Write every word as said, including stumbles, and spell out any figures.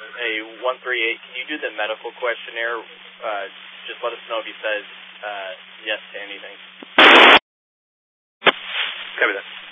Hey, one three eight, can you do the medical questionnaire? Uh, just let us know if he says uh, yes to anything. Copy that.